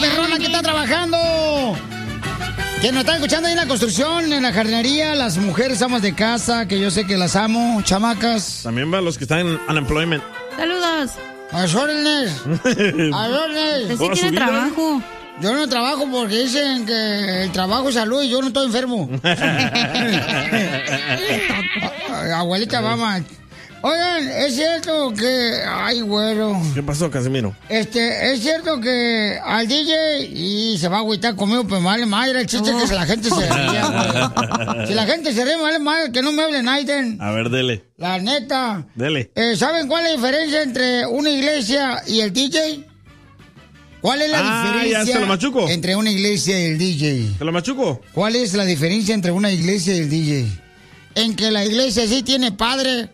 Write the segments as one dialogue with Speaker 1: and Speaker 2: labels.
Speaker 1: perrona que está trabajando. Que nos están escuchando ahí en la construcción, en la jardinería, las mujeres amas de casa, que yo sé que las amo, chamacas.
Speaker 2: También va los que están en unemployment.
Speaker 3: Saludos.
Speaker 1: A los órdenes. A los órdenes.
Speaker 3: Usted sí tiene trabajo.
Speaker 1: Yo no trabajo porque dicen que el trabajo es salud y yo no estoy enfermo. Abuelita, vamos. Oigan, es cierto que... Ay, güero.
Speaker 2: ¿Qué pasó, Casimiro?
Speaker 1: Es cierto que al DJ y se va a agüitar conmigo, pues vale madre el chiste que si la gente se ría, güey. Si la gente se ríe, vale madre que no me hable Naiden.
Speaker 2: A ver, dele.
Speaker 1: La neta.
Speaker 2: Dele.
Speaker 1: ¿Saben cuál es la diferencia entre una iglesia y el DJ? ¿Cuál es la diferencia
Speaker 2: ya, se lo machuco.
Speaker 1: entre una iglesia y el DJ?
Speaker 2: ¿Se lo machuco?
Speaker 1: ¿Cuál es la diferencia entre una iglesia y el DJ? En que la iglesia sí tiene padre.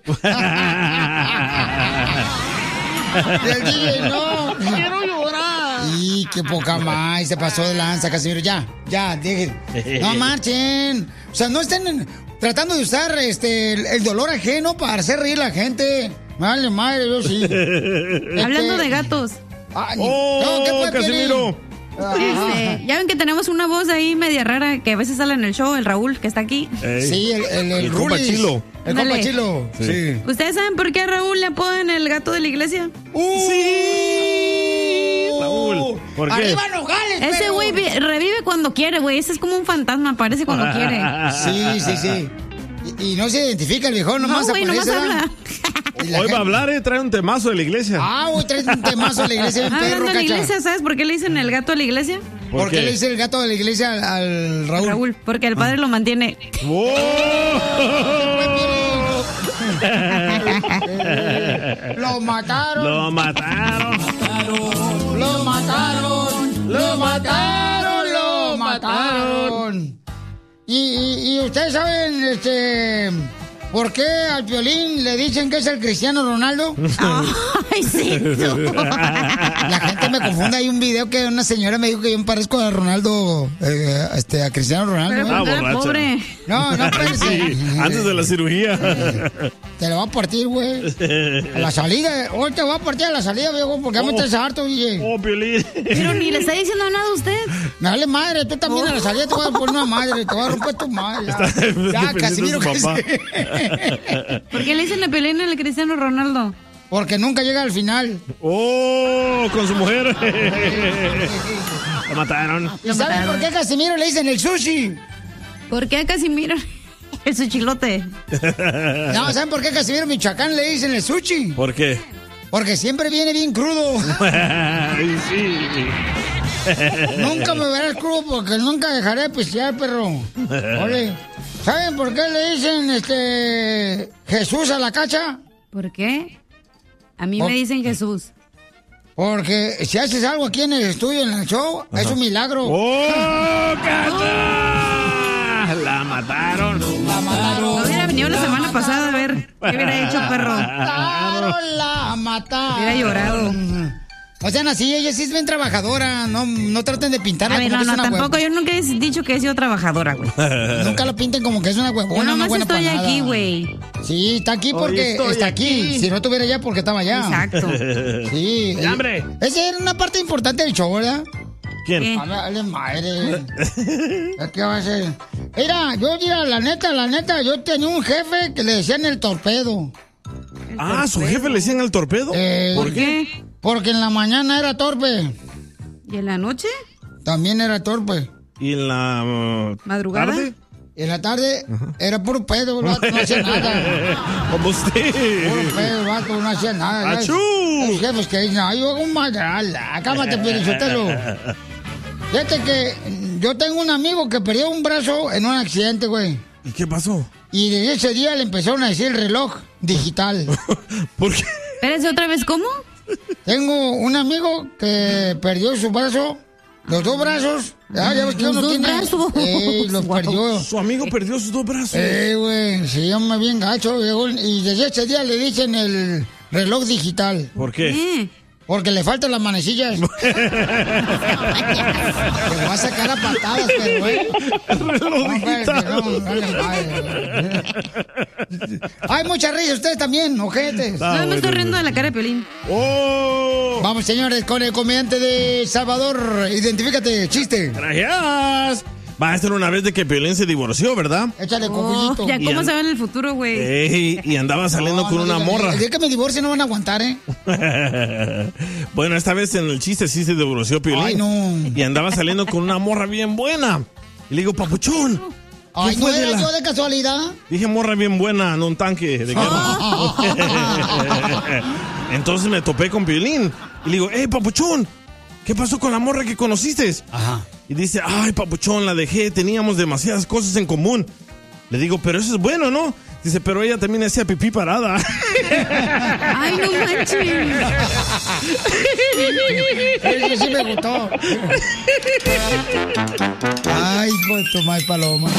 Speaker 1: Y el DJ no.
Speaker 3: Quiero llorar.
Speaker 1: Y qué poca más. Se pasó de lanza, Casimiro. Ya, dejen. No marchen. O sea, no estén tratando de usar el dolor ajeno para hacer reír a la gente. Vale, madre, yo sí.
Speaker 3: Hablando de gatos.
Speaker 1: No, ¿qué fue,
Speaker 2: Casimiro?
Speaker 3: Ya ven que tenemos una voz ahí media rara que a veces sale en el show, el Raúl, que está aquí.
Speaker 1: Sí, el
Speaker 2: compa
Speaker 1: Rulis.
Speaker 2: Chilo.
Speaker 1: El compa
Speaker 3: Ándale.
Speaker 1: Chilo. Sí.
Speaker 3: ¿Ustedes saben por qué a Raúl le apodan el gato de la iglesia?
Speaker 2: Sí. Raúl, ¿por qué?
Speaker 1: ¡Arriba Nogales,
Speaker 3: Ese
Speaker 1: perro!
Speaker 3: güey revive cuando quiere, güey. Ese es como un fantasma, aparece cuando quiere.
Speaker 1: Sí. Y no se identifica el viejo, nomás
Speaker 3: No, güey, nomás
Speaker 1: aparece, ¿verdad?
Speaker 3: habla.
Speaker 1: Y la
Speaker 2: Hoy va a
Speaker 1: gente-
Speaker 2: hablar, trae un temazo de la iglesia.
Speaker 1: Hoy traes un temazo de la iglesia bien perro,
Speaker 3: Hablando de la
Speaker 1: Cacha.
Speaker 3: iglesia, ¿sabes por qué le dicen el gato de la iglesia?
Speaker 1: ¿Por qué le dice el gato de la iglesia al Raúl?
Speaker 3: Raúl, porque el padre lo mantiene.
Speaker 2: ¡Wow!
Speaker 1: Lo mataron.
Speaker 2: Lo mataron.
Speaker 1: Lo mataron. Lo mataron. Lo mataron. Y ustedes saben, ¿por qué al Piolín le dicen que es el Cristiano Ronaldo?
Speaker 3: Ay, sí, tú.
Speaker 1: La gente me confunde. Hay un video que una señora me dijo que yo me parezco a Ronaldo, a Cristiano Ronaldo.
Speaker 3: Pero
Speaker 1: güey.
Speaker 3: cuando era
Speaker 2: borracha.
Speaker 3: pobre.
Speaker 1: No, espérense.
Speaker 2: Sí, antes de la cirugía.
Speaker 1: Te lo va a partir, güey. A la salida. Hoy te va a partir a la salida, viejo, porque me estás harto, DJ.
Speaker 2: Oh, Piolín.
Speaker 3: Pero ni le está diciendo nada a usted.
Speaker 1: Me vale madre, tú también a la salida te voy a poner una madre, te voy a romper tu madre. Ya, Casimiro,
Speaker 2: defendiendo a su papá.
Speaker 3: ¿Por qué le dicen la pelea al Cristiano Ronaldo?
Speaker 1: Porque nunca llega al final.
Speaker 2: Oh, con su mujer. Lo mataron.
Speaker 1: ¿Y saben por qué a Casimiro le dicen el sushi?
Speaker 3: ¿Por qué a Casimiro el suchilote?
Speaker 1: No, ¿saben por qué a Casimiro Michoacán le dicen el sushi?
Speaker 2: ¿Por qué?
Speaker 1: Porque siempre viene bien crudo.
Speaker 2: Ay, sí.
Speaker 1: Nunca me verás crudo porque nunca dejaré de pistear, perro. Ole. ¿Saben por qué le dicen Jesús a la cacha?
Speaker 3: ¿Por qué? A mí
Speaker 1: Por-
Speaker 3: me dicen Jesús.
Speaker 1: Porque si haces algo aquí en el estudio, en el show, es un milagro.
Speaker 2: ¡Oh, Cacha! La mataron.
Speaker 1: La mataron.
Speaker 3: No hubiera venido la semana pasada a ver qué hubiera hecho, perro.
Speaker 1: La mataron.
Speaker 3: Hubiera llorado.
Speaker 1: O sea, así, ella sí es bien trabajadora. No traten de pintarla
Speaker 3: A ver,
Speaker 1: como
Speaker 3: no,
Speaker 1: que es una
Speaker 3: tampoco.
Speaker 1: huevona.
Speaker 3: Yo nunca he dicho que he sido trabajadora, güey.
Speaker 1: Nunca la pinten como que es una
Speaker 3: Yo
Speaker 1: huevona, una
Speaker 3: nomás
Speaker 1: buena
Speaker 3: estoy
Speaker 1: para nada.
Speaker 3: aquí, güey.
Speaker 1: Sí, está aquí
Speaker 2: Hoy
Speaker 1: porque
Speaker 2: estoy
Speaker 1: está aquí.
Speaker 2: aquí.
Speaker 1: Si no estuviera allá, porque estaba allá.
Speaker 3: Exacto.
Speaker 1: Sí.
Speaker 2: ¡De hambre!
Speaker 1: Esa era una parte importante del show, ¿verdad?
Speaker 2: ¿Quién?
Speaker 3: ¿Qué?
Speaker 1: A ver, dale madre. ¿Qué va a hacer? Mira, la neta, yo tenía un jefe que le decían el torpedo.
Speaker 2: Ah, ¿su jefe le decían el torpedo?
Speaker 3: ¿Por qué?
Speaker 1: Porque en la mañana era torpe.
Speaker 3: ¿Y en la noche?
Speaker 1: También era torpe.
Speaker 2: ¿Y en la
Speaker 3: ¿Madrugada?
Speaker 2: tarde?
Speaker 1: En la tarde era puro pedo, el vato no hacía nada.
Speaker 2: Como usted.
Speaker 1: Puro pedo, el vato no hacía nada.
Speaker 2: ¡Achú!
Speaker 1: Los jefes que dicen, ay, yo hago un madral. Cámate, Pielichotelo. Fíjate que yo tengo un amigo que perdió un brazo en un accidente, güey.
Speaker 2: ¿Y qué pasó?
Speaker 1: Y desde ese día le empezaron a decir el reloj digital.
Speaker 2: ¿Por qué?
Speaker 3: Espérense, ¿otra vez cómo?
Speaker 1: Tengo un amigo que perdió su brazo, los dos brazos. Ya ves que
Speaker 3: Los
Speaker 1: uno
Speaker 3: dos
Speaker 1: tiene.
Speaker 3: brazos.
Speaker 1: Los
Speaker 3: Wow.
Speaker 1: perdió.
Speaker 2: Su amigo perdió sus dos brazos.
Speaker 1: Güey, se llama bien gacho, viejo. Y desde ese día le dicen el reloj digital.
Speaker 2: ¿Por qué?
Speaker 1: Porque le faltan las manecillas. Te voy a sacar a patadas, pero, güey. Hay mucha risa, ustedes también, ojetes.
Speaker 3: No, me estoy riendo de la cara de Piolín.
Speaker 2: ¡Oh!
Speaker 1: Vamos, señores, con el comediante de Salvador. Identifícate, chiste.
Speaker 2: Gracias. Va a ser una vez de que Piolín se divorció, ¿verdad?
Speaker 1: Échale, cocuyito.
Speaker 3: Ya, ¿cómo se ve en el futuro, güey?
Speaker 2: Y andaba saliendo con una morra.
Speaker 1: El día que me divorcie no van a aguantar, ¿eh?
Speaker 2: Bueno, esta vez en el chiste sí se divorció Piolín.
Speaker 1: Ay, no.
Speaker 2: Y andaba saliendo con una morra bien buena. Y le digo, papuchón.
Speaker 1: Ay, ¿no era yo de casualidad?
Speaker 2: Dije morra bien buena, no un tanque de guerra. Entonces me topé con Piolín. Y le digo, papuchón, ¿qué pasó con la morra que conociste?
Speaker 1: Ajá.
Speaker 2: Y dice, ay, papuchón, la dejé, teníamos demasiadas cosas en común. Le digo, pero eso es bueno, ¿no? Dice, pero ella también hacía pipí parada.
Speaker 3: Ay, no manches.
Speaker 1: Eso sí me gustó. Ay, pues Tomás Paloma.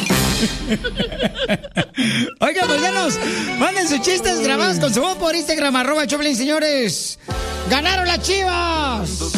Speaker 1: Oigan, paisanos, manden sus chistes grabados con su voz por Instagram, @Choplin, señores. ¡Ganaron las Chivas!